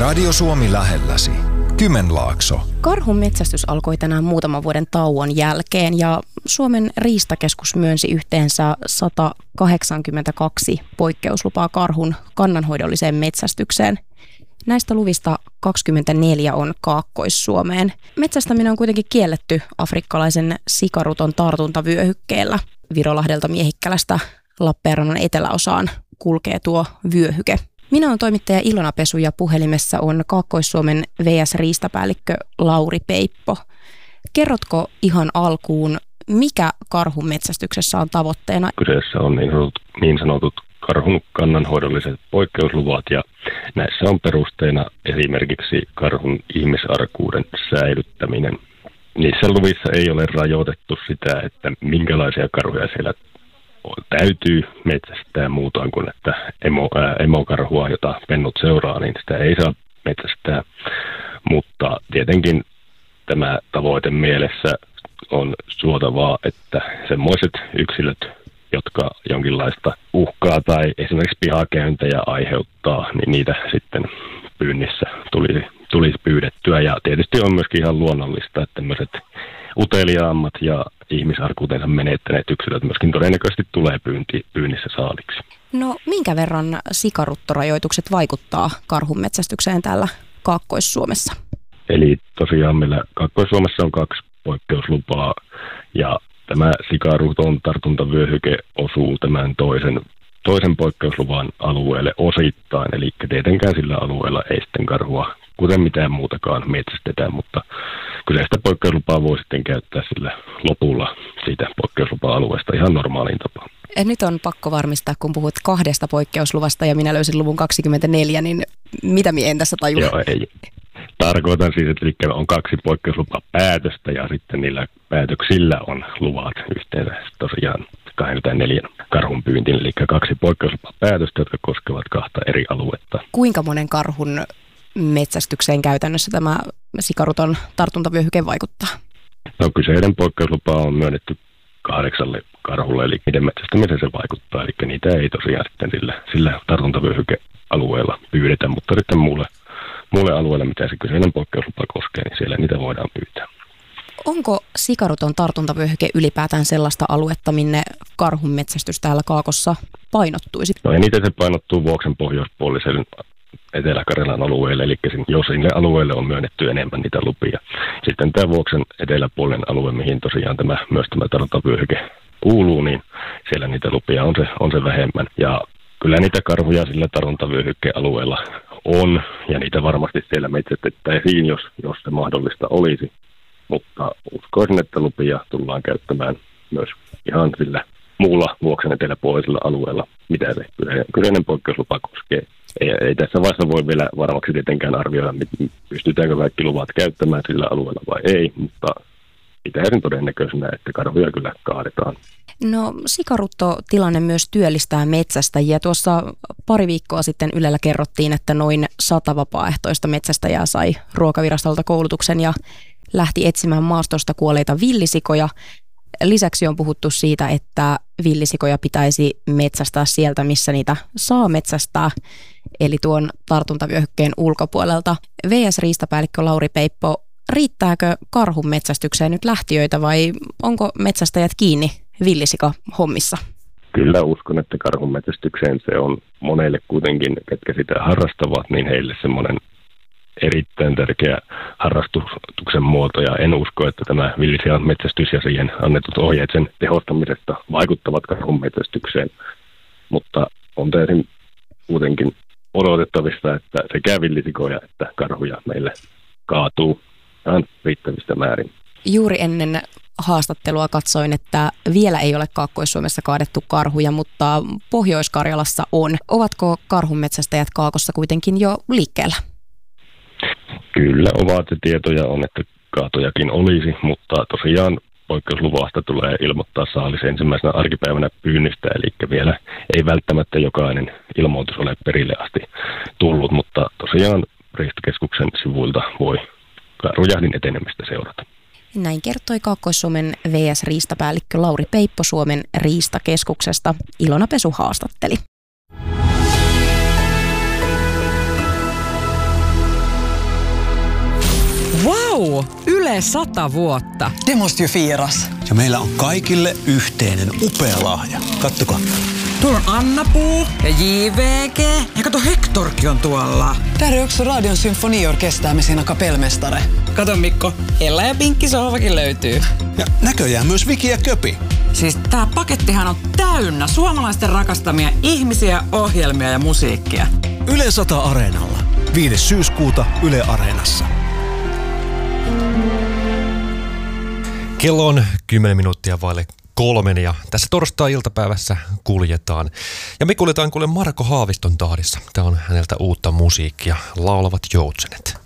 Radio Suomi lähelläsi. Kymenlaakso. Karhun metsästys alkoi tänään muutaman vuoden tauon jälkeen ja Suomen riistakeskus myönsi yhteensä 182 poikkeuslupaa karhun kannanhoidolliseen metsästykseen. Näistä luvista 24 on Kaakkois-Suomeen. Metsästäminen on kuitenkin kielletty afrikkalaisen sikaruton tartuntavyöhykkeellä. Virolahdelta Miehikkälästä Lappeenrannan eteläosaan kulkee tuo vyöhyke. Minä olen toimittaja Ilona Pesu ja puhelimessa on Kaakkois-Suomen VS-riistapäällikkö Lauri Peippo. Kerrotko ihan alkuun, mikä karhun metsästyksessä on tavoitteena? Kyseessä on niin sanotut karhun kannanhoidolliset poikkeusluvat ja näissä on perusteena esimerkiksi karhun ihmisarkuuden säilyttäminen. Niissä luvissa ei ole rajoitettu sitä, että minkälaisia karhuja siellä täytyy metsästää muutoin kuin että emokarhua, jota pennut seuraa, niin sitä ei saa metsästää. Mutta tietenkin tämä tavoite mielessä on suotavaa, että semmoiset yksilöt, jotka jonkinlaista uhkaa tai esimerkiksi pihakäyntejä aiheuttaa, niin niitä sitten pyynnissä tulisi pyydettyä. Ja tietysti on myöskin ihan luonnollista, että tämmöiset uteliaammat ja ihmisarkuutensa menettäneet yksilöt myöskin todennäköisesti tulee pyynnissä saaliksi. No minkä verran sikaruttorajoitukset vaikuttaa karhun metsästykseen täällä Kaakkois-Suomessa? Eli tosiaan meillä Kaakkois-Suomessa on 2 poikkeuslupaa ja tämä sikaruton tartuntavyöhyke osuu tämän toisen poikkeusluvan alueelle osittain, eli tietenkään sillä alueella ei sitten karhua, kuten mitään muutakaan metsästetään, mutta kyseistä poikkeuslupaa voi sitten käyttää sillä lopulla siitä poikkeuslupa-alueesta ihan normaaliin tapaan. Nyt on pakko varmistaa, kun puhut 2 poikkeusluvasta ja minä löysin luvun 24, niin mitä minä en tässä tajua? Joo, ei. Tarkoitan siis, että on 2 poikkeuslupapäätöstä ja sitten niillä päätöksillä on luvat yhteensä tosiaan 24 karhun pyyntiin, eli 2 poikkeuslupapäätöstä, jotka koskevat 2 eri aluetta. Kuinka monen karhun metsästykseen käytännössä tämä sikaruton tartuntavyöhyke vaikuttaa? No kyseinen poikkeuslupa on myönnetty 8 karhulle, eli miten metsästämiseen se vaikuttaa, eli niitä ei tosiaan sitten sillä tartuntavyöhykealueella pyydetä, mutta sitten muulle alueelle, mitä se kyseinen poikkeuslupa koskee, niin siellä niitä voidaan pyytää. Onko sikaruton tartuntavyöhyke ylipäätään sellaista aluetta, minne karhun metsästys täällä Kaakossa painottuisi? No eniten se painottuu Vuoksen pohjoispuolisen Etelä-Karjalan alueelle, eli jos sinne alueelle on myönnetty enemmän niitä lupia. Sitten tämä Vuoksen eteläpuolen alue, mihin tosiaan myös tämä tartuntavyöhyke kuuluu, niin siellä niitä lupia on se vähemmän. Ja kyllä niitä karhuja sillä tartuntavyöhykealueella on, ja niitä varmasti siellä metsästettäisiin, jos se mahdollista olisi. Mutta uskoisin, että lupia tullaan käyttämään myös ihan sillä muulla Vuoksen eteläpuolisella alueella, mitä se kyseinen poikkeuslupa koskee. Ei tässä vaiheessa voi vielä varmaksi tietenkään arvioida, pystytäänkö kaikki luvat käyttämään sillä alueella vai ei, mutta pitäisin todennäköisenä, että karhuja kyllä kaadetaan. No sikaruttotilanne myös työllistää metsästäjiä. Tuossa pari viikkoa sitten Ylellä kerrottiin, että noin 100 vapaaehtoista metsästäjää sai Ruokavirastolta koulutuksen ja lähti etsimään maastosta kuolleita villisikoja. Lisäksi on puhuttu siitä, että villisikoja pitäisi metsästää sieltä, missä niitä saa metsästää, eli tuon tartuntavyöhykkeen ulkopuolelta. VS-riistapäällikkö Lauri Peippo, riittääkö karhun metsästykseen nyt lähtiöitä vai onko metsästäjät kiinni villisika-hommissa? Kyllä uskon, että karhun metsästykseen se on monelle kuitenkin, ketkä sitä harrastavat, niin heille semmoinen erittäin tärkeä harrastuksen muoto, ja en usko, että tämä villisian metsästys ja siihen annetut ohjeet sen tehostamisesta vaikuttavat karhun metsästykseen, mutta on täysin kuitenkin odotettavissa, että sekä villisikoja että karhuja meille kaatuu ihan riittävistä määrin. Juuri ennen haastattelua katsoin, että vielä ei ole Kaakkois-Suomessa kaadettu karhuja, mutta Pohjois-Karjalassa on. Ovatko karhunmetsästäjät Kaakossa kuitenkin jo liikkeellä? Kyllä ovat, ja tietoja on, että kaatojakin olisi, mutta tosiaan poikkeusluvasta tulee ilmoittaa saalis ensimmäisenä arkipäivänä pyynnistä, eli vielä ei välttämättä jokainen ilmoitus ole perille asti tullut, mutta tosiaan Riistakeskuksen sivuilta voi karhujahdin etenemistä seurata. Näin kertoi Kaakkois-Suomen VS-riistapäällikkö Lauri Peippo Suomen Riistakeskuksesta. Ilona Pesu haastatteli. Yle 100 vuotta. Det måste ju firas. Ja meillä on kaikille yhteinen upea lahja. Kattokaa. Tuolla on Anna-Puu ja JVG. Ja kato, Hektorkin on tuolla. Där är också Radion symfoniorkester med sina kapellmästare. Kato Mikko, Ella ja Pinkki sohvakin löytyy. Ja näköjään myös Viki ja Köpi. Siis tää pakettihan on täynnä suomalaisten rakastamia ihmisiä, ohjelmia ja musiikkia. Yle 100 Areenalla. 5. syyskuuta Yle Areenassa. Kello on 10 minuuttia vaille 3 ja tässä torstai-iltapäivässä kuljetaan. Ja me kuljetaan kuule Marko Haaviston tahdissa. Tää on häneltä uutta musiikkia, Laulavat joutsenet.